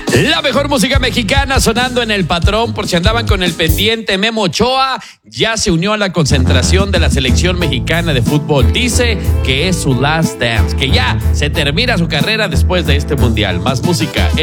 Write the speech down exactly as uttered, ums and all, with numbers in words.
La mejor música mexicana sonando en El Patrón. Por si andaban con el pendiente, Memo Ochoa ya se unió a la concentración de la selección mexicana de fútbol. Dice que es su last dance, que ya se termina su carrera después de este mundial. Más música.